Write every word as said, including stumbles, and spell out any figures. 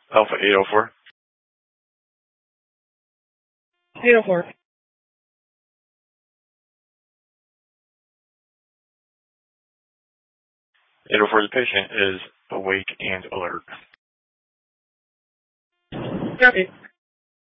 Alpha eight oh four. eight oh four. eight oh four, the patient is awake and alert. Copy.